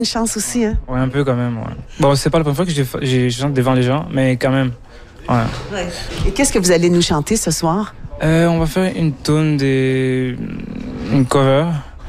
Une chance aussi, hein? Ouais, un peu quand même, ouais. Bon, c'est pas la première fois que je chante devant les gens, mais quand même, ouais. Ouais. Et qu'est-ce que vous allez nous chanter ce soir? On va faire une cover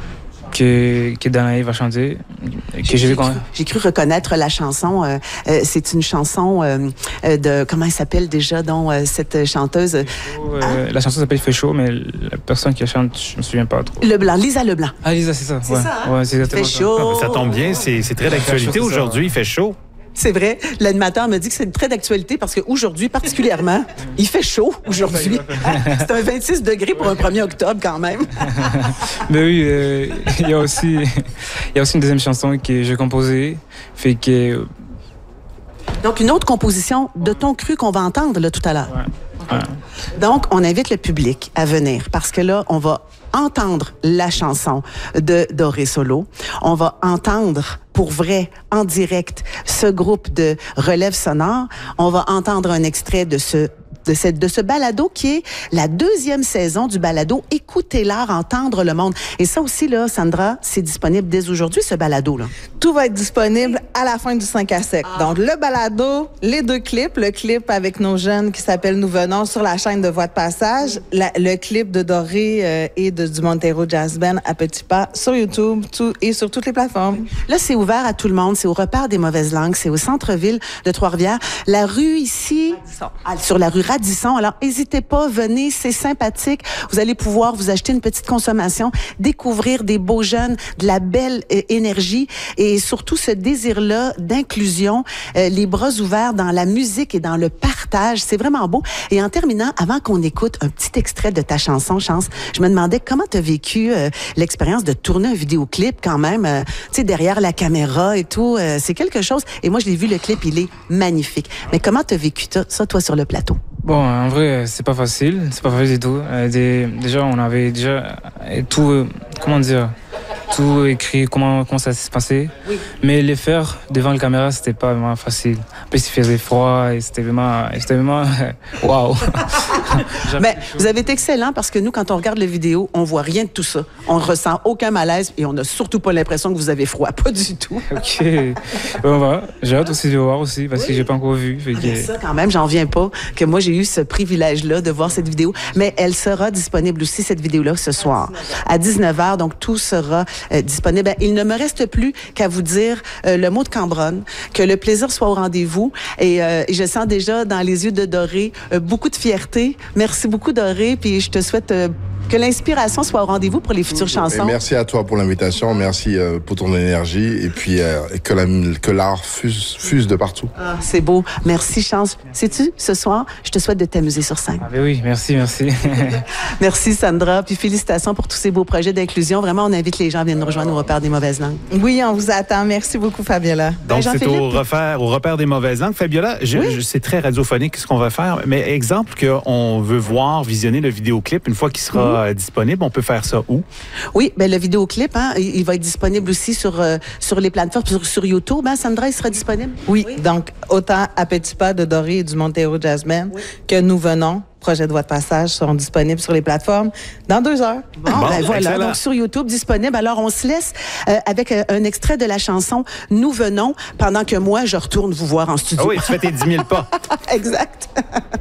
que Danae va chanter. J'ai cru reconnaître la chanson. C'est une chanson de... Comment elle s'appelle déjà, cette chanteuse? La chanson s'appelle « Il fait chaud », mais la personne qui la chante, je me souviens pas trop. Leblanc, Lisa Leblanc. Ah, Lisa, c'est ça. C'est ça, hein? Ouais, c'est exactement Il fait chaud. Ça tombe bien, c'est très d'actualité aujourd'hui, il fait chaud. C'est vrai. L'animateur me dit que c'est très d'actualité parce qu'aujourd'hui, particulièrement, il fait chaud aujourd'hui. C'est un 26 degrés pour un 1er octobre quand même. Mais oui, il y a aussi une deuxième chanson que j'ai composée. Fait que... Donc, une autre composition de ton cru qu'on va entendre là, tout à l'heure. Ouais. Donc, on invite le public à venir parce que là, on va entendre la chanson de Doré Solo. On va entendre pour vrai, en direct, ce groupe de relève sonore. On va entendre un extrait de ce balado qui est la 2e saison du balado Écouter l'art, entendre le monde. Et ça aussi, là, Sandra, c'est disponible dès aujourd'hui, ce balado-là. Tout va être disponible à la fin du 5 à sec. Donc, le balado, les 2 clips, le clip avec nos jeunes qui s'appelle Nous venons sur la chaîne de Voix de passage, le clip de Doré et du Montero Jazz Band à Petits Pas sur YouTube et sur toutes les plateformes. Là, c'est ouvert à tout le monde. C'est au repère des mauvaises langues. C'est au centre-ville de Trois-Rivières. La rue ici, sur la rue Radisson. Alors, n'hésitez pas, venez, c'est sympathique. Vous allez pouvoir vous acheter une petite consommation, découvrir des beaux jeunes, de la belle énergie et surtout ce désir-là d'inclusion, les bras ouverts dans la musique et dans le partage. C'est vraiment beau. Et en terminant, avant qu'on écoute un petit extrait de ta chanson, Chance, je me demandais comment tu as vécu l'expérience de tourner un vidéoclip quand même, tu sais, derrière la caméra et tout. C'est quelque chose. Et moi, je l'ai vu, le clip, il est magnifique. Mais comment tu as vécu ça, toi, sur le plateau? Bon, en vrai, c'est pas facile du tout. Déjà, on avait tout, tout écrit, comment ça s'est passé. Oui. Mais les faire devant la caméra, c'était pas vraiment facile. En plus, il faisait froid et c'était vraiment waouh. Mais vous avez été excellent parce que nous, quand on regarde la vidéo, on voit rien de tout ça. On ressent aucun malaise et on n'a surtout pas l'impression que vous avez froid. Pas du tout. OK. Bon, j'ai hâte aussi de voir aussi parce que j'ai pas encore vu. Mais ça, quand même, j'en viens pas que moi, j'ai eu ce privilège-là de voir cette vidéo. Mais elle sera disponible aussi, cette vidéo-là, ce soir, à 19h. Donc, tout sera disponible. Il ne me reste plus qu'à vous dire le mot de Cambronne, que le plaisir soit au rendez-vous. Et je sens déjà dans les yeux de Doré beaucoup de fierté. Merci beaucoup, Doré. Puis je te souhaite que l'inspiration soit au rendez-vous pour les futures chansons. Et merci à toi pour l'invitation. Merci pour ton énergie. Et puis que l'art fuse de partout. Ah, c'est beau. Merci, Chance. Sais-tu, ce soir, je te souhaite de t'amuser sur scène. Ah, ben oui, merci. Merci, Sandra. Puis félicitations pour tous ces beaux projets d'inclusion. Vraiment, on invite les gens à venir nous rejoindre au repère des mauvaises langues. Oui, on vous attend. Merci beaucoup, Fabiola. Donc, c'est au repère des mauvaises langues. Fabiola, c'est très radiophonique ce qu'on va faire. Mais exemple qu'on veut voir, visionner le vidéoclip une fois qu'il sera disponible, on peut faire ça où? Oui, ben le vidéoclip, il va être disponible aussi sur les plateformes, sur YouTube. Sandra, il sera disponible? Oui, donc autant à Petits Pas de Doré et du Montero Jazz Band que Nous venons. Projet de Voix de passage seront disponibles sur les plateformes dans 2 heures. Bon, voilà, excellent. Donc sur YouTube, disponible. Alors, on se laisse avec un extrait de la chanson « Nous venons » pendant que moi, je retourne vous voir en studio. Ah oui, tu fais tes 10 000 pas. Exact.